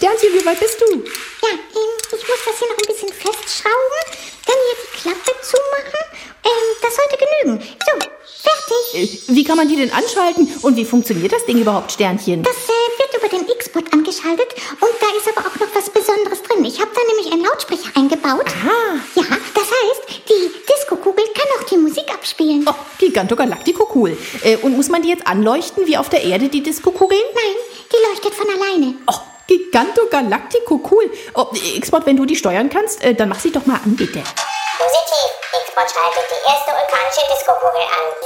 Sternchen, wie weit bist du? Ja, ich muss das hier noch ein bisschen festschrauben, dann hier die Klappe zumachen. Das sollte genügen. So, fertig. Wie kann man die denn anschalten und wie funktioniert das Ding überhaupt, Sternchen? Das wird über den X-Bot angeschaltet und da ist aber auch noch was Besonderes drin. Ich habe da nämlich einen Lautsprecher eingebaut. Aha. Ja, das heißt, die Disco-Kugel kann auch die Musik abspielen. Oh, Giganto Galactico, cool. Und muss man die jetzt anleuchten, wie auf der Erde, die Disco-Kugeln? Nein, die leuchtet von alleine. Oh, Giganto Galactico, cool. Oh, X-Bot, wenn du die steuern kannst, dann mach sie doch mal an, bitte. Positiv. X-Bot schaltet die erste vulkanische Disco-Kugel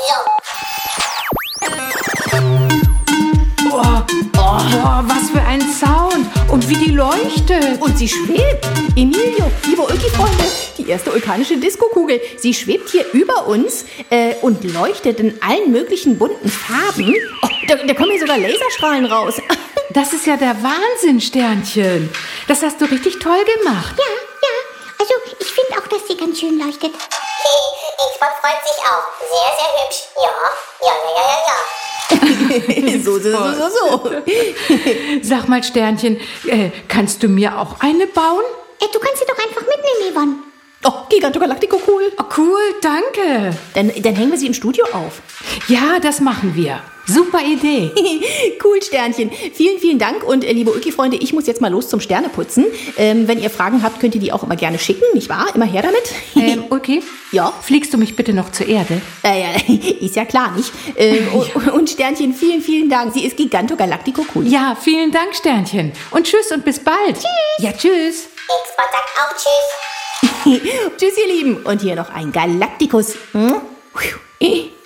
an. So. Boah, was für ein Sound. Und wie die leuchtet. Und sie schwebt. Emilio, liebe Ulki-Freunde, die erste vulkanische Disco-Kugel. Sie schwebt hier über uns und leuchtet in allen möglichen bunten Farben. Oh, da kommen hier sogar Laserstrahlen raus. Das ist ja der Wahnsinn, Sternchen. Das hast du richtig toll gemacht. Ja. Also, ich finde auch, dass sie ganz schön leuchtet. X-Bot freut sich auch. Sehr, sehr hübsch. Ja. So. Sag mal, Sternchen, kannst du mir auch eine bauen? Du kannst sie doch einfach mitnehmen, Yvonne. Oh, Giganto Galactico, cool. Oh, cool, danke. Dann hängen wir sie im Studio auf. Ja, das machen wir. Super Idee. Cool, Sternchen. Vielen, vielen Dank. Und liebe Ulki-Freunde, ich muss jetzt mal los zum Sterneputzen. Wenn ihr Fragen habt, könnt ihr die auch immer gerne schicken, nicht wahr? Immer her damit. Ulki? Ja? Fliegst du mich bitte noch zur Erde? Ist ja klar, nicht? Und Sternchen, vielen, vielen Dank. Sie ist Giganto Galactico, cool. Ja, vielen Dank, Sternchen. Und tschüss und bis bald. Tschüss. Ja, tschüss. X-Bot sagt auch Tschüss. Tschüss, ihr Lieben. Und hier noch ein Galacticus.